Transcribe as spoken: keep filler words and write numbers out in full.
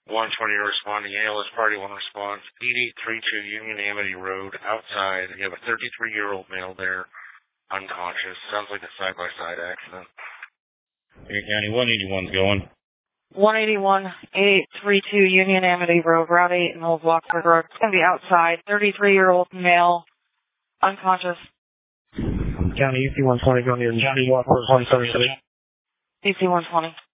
one twenty, you're responding. A L S Party one response. eighty-eight thirty-two Union Amity Road, outside. You have a thirty-three-year-old male there, unconscious. Sounds like a side-by-side accident. Erie County, one eighty-one's going. one eighty-one, eighty-eight thirty-two Union Amity Road, Route eight in Old Blocksburg Road. It's going to be outside. thirty-three-year-old male, unconscious. County E C one twenty going to Johnny Walker, one seventy-three. E C one twenty.